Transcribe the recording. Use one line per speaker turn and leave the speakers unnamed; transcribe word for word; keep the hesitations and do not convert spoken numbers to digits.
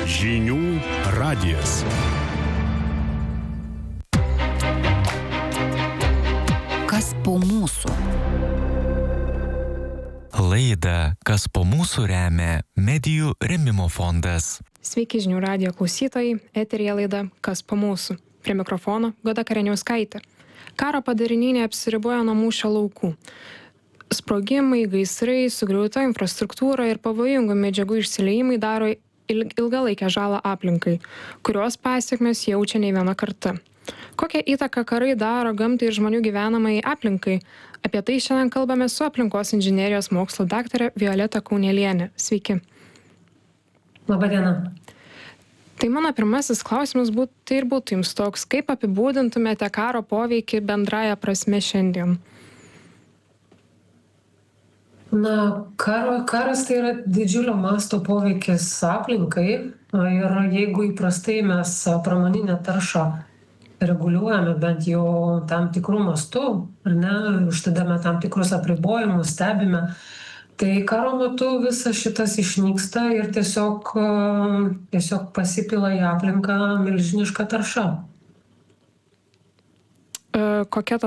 Žinių radijas.
Kas po mūsų?
Laidą Kas po mūsų remia Medijų rėmimo fondas.
Sveiki žinių radijo klausytojai, eteryje laida Kas po mūsų. Prie mikrofono Goda Kareniauskaitė. Karo padariniai neapsiriboja nuo mūšio laukų. Sprogimai, gaisrai, sugriauta infrastruktūra ir pavojingų medžiagų išsiliejimai daro ilgalaikę žalą aplinkai, kurios pasekmes jaučia nei viena karta. Kokią įtaką karai daro gamtai ir žmonių gyvenamai aplinkai? Apie tai šiandien kalbame su aplinkos inžinerijos mokslo daktare Violeta Kaunelienė. Sveiki.
Labadiena.
Tai mano pirmasis klausimas būt, tai ir būtų jums toks, kaip apibūdintumėte karo poveikį bendraja prasme šiandien?
Na, karo, karas tai yra didžiulio masto poveikis aplinkai ir jeigu įprastai mes pramoninę taršą reguliuojame bent jau tam tikrų mastų, ar ne, uždedame tam tikrus apribojimus, stebime, tai karo metu visas šitas išnyksta ir tiesiog, tiesiog pasipila į aplinką milžinišką taršą.
E, kokia ta